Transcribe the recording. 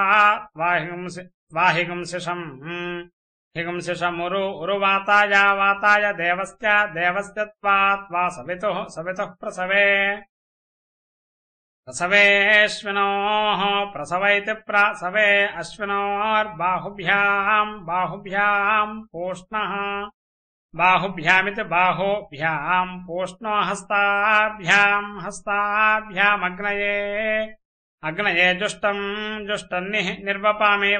वाहिगुंसिषम् हिगुंसिषमुरु उरुवाताय वाताय देवस्य देवस्य त्वा सवितुः सवितुः प्रसवे प्रसवेऽश्विनोः प्रसव इति प्रसवे अश्विनोर्बाहुभ्याम् बाहुभ्याम् पूष्णः बाहुभ्यामिति बाहुभ्याम् पूष्णो हस्ताभ्याम् हस्ताभ्यामग्नये अग्नये जुष्टम् जुष्टन्निः निर्वपामि